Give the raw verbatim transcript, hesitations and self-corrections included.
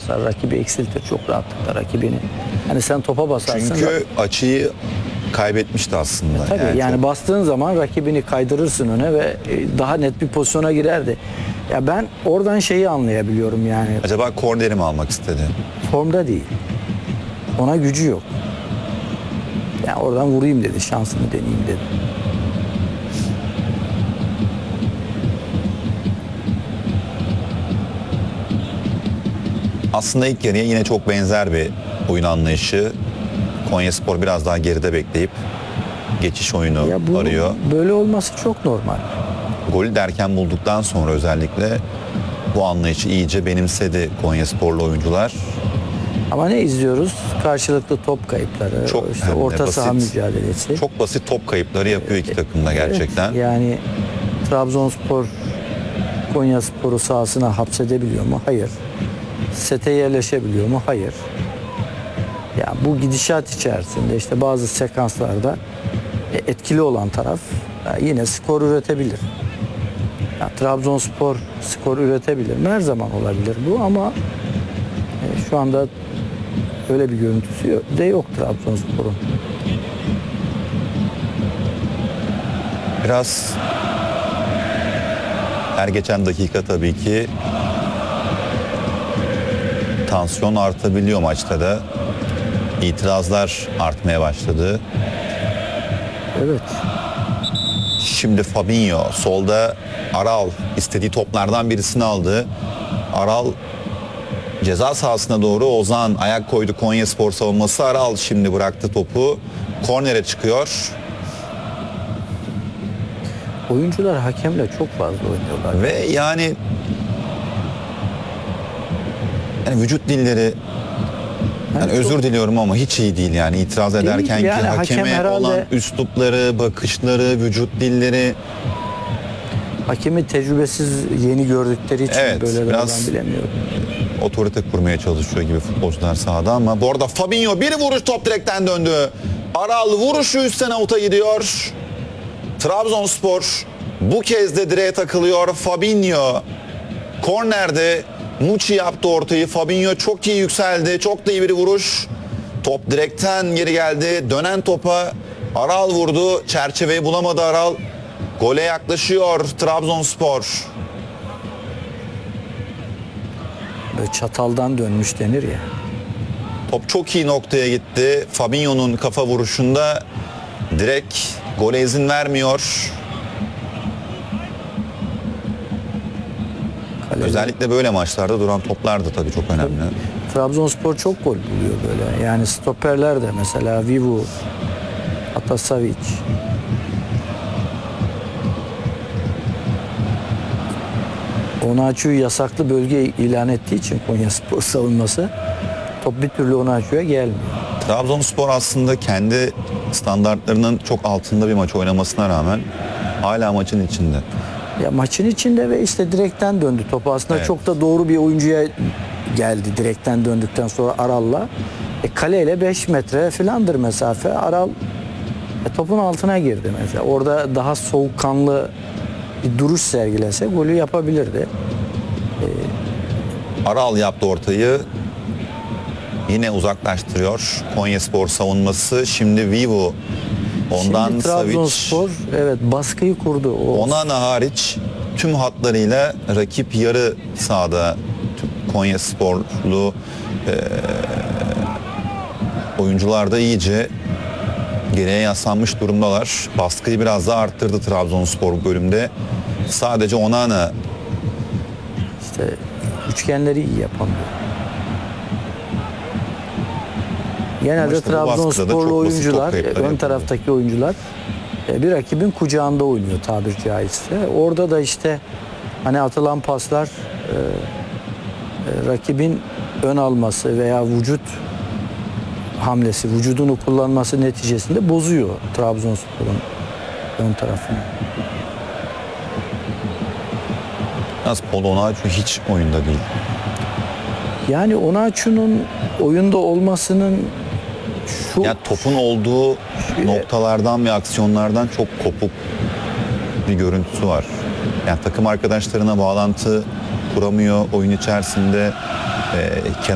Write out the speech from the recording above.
basar, rakibi eksiltir çok rahatlıkla rakibini. Hani sen topa basarsın. Çünkü açıyı kaybetmişti aslında. Tabii yani, yani çok... bastığın zaman rakibini kaydırırsın öne ve daha net bir pozisyona girerdi. Ya ben oradan şeyi anlayabiliyorum yani. Acaba korneri mi almak istedi? Formda değil. Ona gücü yok. Yani oradan vurayım dedi, şansımı deneyeyim dedi. Aslında ilk yarıya yine çok benzer bir oyun anlayışı. Konyaspor biraz daha geride bekleyip geçiş oyunu Ya bu, arıyor. Böyle olması çok normal. Golü derken bulduktan sonra özellikle bu anlayışı iyice benimsedi Konyasporlu oyuncular. Ama ne izliyoruz? Karşılıklı top kayıpları, Çok işte orta basit, saha mücadelesi. Çok basit top kayıpları yapıyor iki takım da gerçekten. Evet, yani Trabzonspor Konyaspor'u sahasına hapsedebiliyor mu? Hayır. Sete yerleşebiliyor mu? Hayır. Ya bu gidişat içerisinde işte bazı sekanslarda etkili olan taraf yine skor üretebilir. Ya, Trabzonspor skor üretebilir mi? Her zaman olabilir bu ama şu anda öyle bir görüntüsü de yok Trabzonspor'un. Biraz her geçen dakika tabii ki tansiyon artabiliyor maçta da. İtirazlar artmaya başladı. Evet. Şimdi Fabinho solda, Aral istediği toplardan birisini aldı. Aral ceza sahasına doğru, Ozan ayak koydu Konyaspor savunması. Aral şimdi bıraktı topu. Kornere çıkıyor. Oyuncular hakemle çok fazla oynuyorlar. Ve yani yani vücut dilleri, yani Yani özür çok... diliyorum ama hiç iyi değil yani itiraz Değil ederken yani, ki hakem hakeme herhalde... olan üslupları, bakışları, vücut dilleri. Hakemi tecrübesiz yeni gördükleri için Evet, böyle biraz bilemiyorum. Otorite kurmaya çalışıyor gibi futbolcular sahada ama bu arada Fabinho bir vuruş, top direkten döndü. Aral vuruşu üstten avuta gidiyor. Trabzonspor bu kez de direğe takılıyor. Fabinho kornerde Muçi yaptı ortayı. Fabinho çok iyi yükseldi. Çok da iyi bir vuruş. Top direkten geri geldi. Dönen topa Aral vurdu. Çerçeveyi bulamadı Aral. Gole yaklaşıyor Trabzonspor. Böyle çataldan dönmüş denir ya. Top çok iyi noktaya gitti. Fabinho'nun kafa vuruşunda direkt gole izin vermiyor. Kalede. Özellikle böyle maçlarda duran toplar da tabii çok önemli. Trabzonspor çok gol buluyor böyle. Yani stoperler de mesela Vivu, Atasavic. Onaçu'yu yasaklı bölge ilan ettiği için Konyaspor savunması top bir türlü Onaçu'ya gelmiyor. Trabzonspor aslında kendi standartlarının çok altında bir maç oynamasına rağmen hala maçın içinde. Ya maçın içinde ve işte direkten döndü topu. Aslında Evet. çok da doğru bir oyuncuya geldi direkten döndükten sonra Aral'la. E, kaleyle beş metre filandır mesafe. Aral e, topun altına girdi mesela. Orada daha soğukkanlı bir duruş sergilese golü yapabilirdi. E... Aral yaptı ortayı. Yine uzaklaştırıyor Konyaspor savunması. Şimdi Vivu, ondan Şimdi Trabzonspor evet baskıyı kurdu. O... Onana hariç tüm hatlarıyla rakip yarı sahada Konyasporlu e, oyuncular da iyice geriye yaslanmış durumdalar. Baskıyı biraz daha arttırdı Trabzonspor bölümde. Sadece Onana işte üçgenleri iyi yapamıyor. Genelde işte Trabzonsporlu oyuncular, ön yapıyor. taraftaki oyuncular bir rakibin kucağında oynuyor tabiri caizse. Orada da işte hani atılan paslar e, e, rakibin ön alması veya vücut hamlesi, vücudunu kullanması neticesinde bozuyor Trabzonspor'un ön tarafını. Biraz Onaçu hiç oyunda değil. Yani Onaçu'nun oyunda olmasının şu... Ya topun olduğu noktalardan ve aksiyonlardan çok kopuk bir görüntüsü var. Yani takım arkadaşlarına bağlantı kuramıyor oyun içerisinde. E,